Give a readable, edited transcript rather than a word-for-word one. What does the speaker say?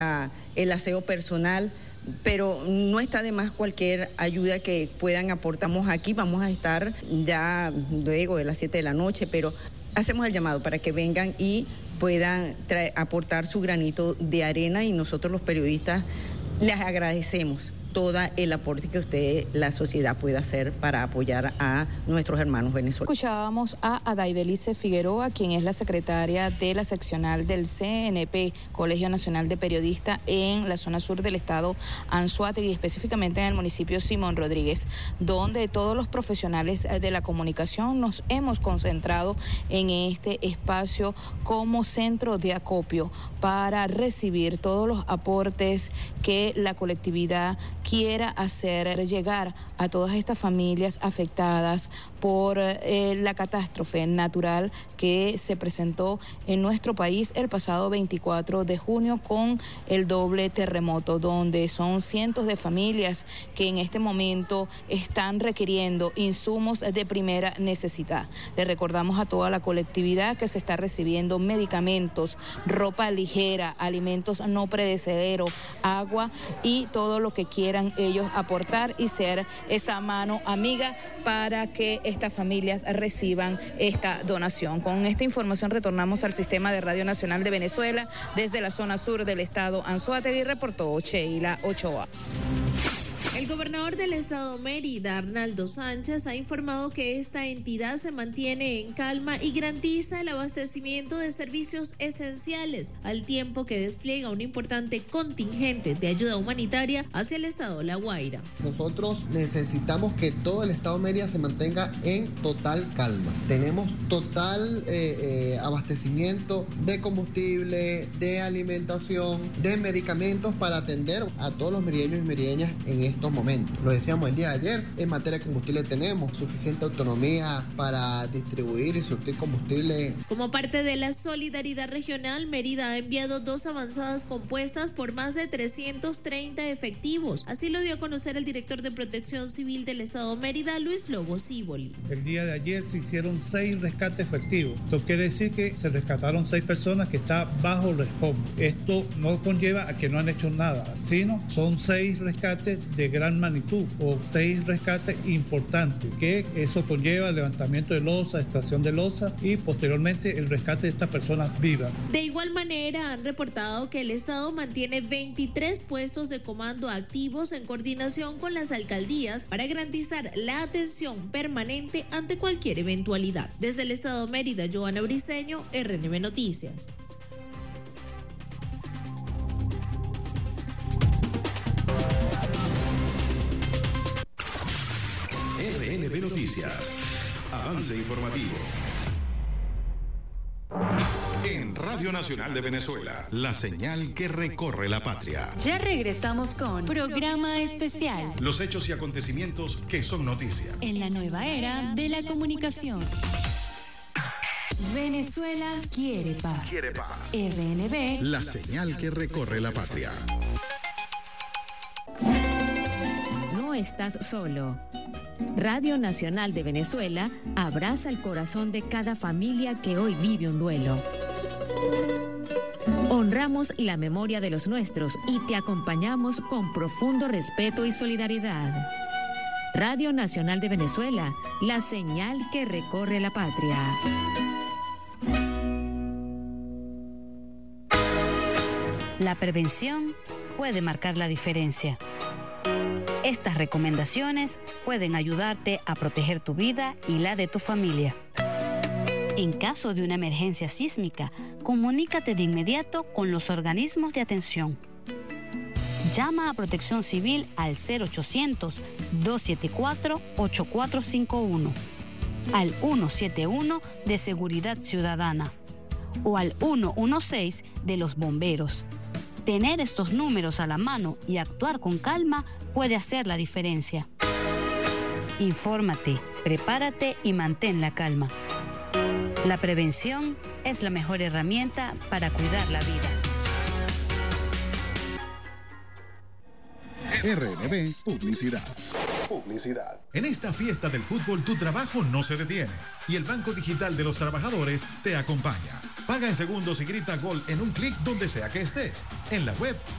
el aseo personal, pero no está de más cualquier ayuda que puedan aportamos aquí. Vamos a estar ya luego de las 7 de la noche, pero hacemos el llamado para que vengan y puedan aportar su granito de arena, y nosotros los periodistas les agradecemos todo el aporte que usted, la sociedad, pueda hacer para apoyar a nuestros hermanos venezolanos. Escuchábamos a Adaibelice Figueroa, quien es la secretaria de la seccional del CNP, Colegio Nacional de Periodistas, en la zona sur del estado Anzoátegui, específicamente en el municipio Simón Rodríguez, donde todos los profesionales de la comunicación nos hemos concentrado en este espacio como centro de acopio para recibir todos los aportes que la colectividad quiera hacer llegar a todas estas familias afectadas por la catástrofe natural que se presentó en nuestro país el pasado 24 de junio con el doble terremoto, donde son cientos de familias que en este momento están requiriendo insumos de primera necesidad. Le recordamos a toda la colectividad que se está recibiendo medicamentos, ropa ligera, alimentos no perecederos, agua y todo lo que quieran ellos aportar y ser esa mano amiga para que estas familias reciban esta donación. Con esta información retornamos al Sistema de Radio Nacional de Venezuela. Desde la zona sur del estado Anzoátegui reportó Sheila Ochoa. El gobernador del estado Mérida, Arnaldo Sánchez, ha informado que esta entidad se mantiene en calma y garantiza el abastecimiento de servicios esenciales, al tiempo que despliega un importante contingente de ayuda humanitaria hacia el estado La Guaira. Nosotros necesitamos que todo el estado Mérida se mantenga en total calma. Tenemos total abastecimiento de combustible, de alimentación, de medicamentos para atender a todos los merideños y merideñas en estos momentos. Lo decíamos el día de ayer, en materia de combustible tenemos suficiente autonomía para distribuir y surtir combustible. Como parte de la solidaridad regional, Mérida ha enviado 2 avanzadas compuestas por más de 330 efectivos. Así lo dio a conocer el director de Protección Civil del estado Mérida, Luis Lobo Ciboli. El día de ayer se hicieron 6 rescates efectivos. Esto quiere decir que se rescataron 6 personas que están bajo el escombro. Esto no conlleva a que no han hecho nada, sino son 6 rescates de gran magnitud o 6 rescates importantes, que eso conlleva el levantamiento de losa, extracción de losa y posteriormente el rescate de estas personas vivas. De igual manera han reportado que el estado mantiene 23 puestos de comando activos en coordinación con las alcaldías para garantizar la atención permanente ante cualquier eventualidad. Desde el estado Mérida, Joana Briceño, RNB Noticias. RNB Noticias. Avance informativo. En Radio Nacional de Venezuela, la señal que recorre la patria. Ya regresamos con Programa Especial. Los hechos y acontecimientos que son noticia. En la nueva era de la comunicación. Venezuela quiere paz. Quiere paz. RNB. La señal que recorre la patria. No estás solo. Radio Nacional de Venezuela abraza el corazón de cada familia que hoy vive un duelo. Honramos la memoria de los nuestros y te acompañamos con profundo respeto y solidaridad. Radio Nacional de Venezuela, la señal que recorre la patria. La prevención puede marcar la diferencia. Estas recomendaciones pueden ayudarte a proteger tu vida y la de tu familia. En caso de una emergencia sísmica, comunícate de inmediato con los organismos de atención. Llama a Protección Civil al 0800-274-8451, al 171 de Seguridad Ciudadana o al 116 de los bomberos. Tener estos números a la mano y actuar con calma puede hacer la diferencia. Infórmate, prepárate y mantén la calma. La prevención es la mejor herramienta para cuidar la vida. RNB Publicidad. En esta fiesta del fútbol tu trabajo no se detiene y el Banco Digital de los Trabajadores te acompaña. Paga en segundos y grita gol en un clic donde sea que estés, en la web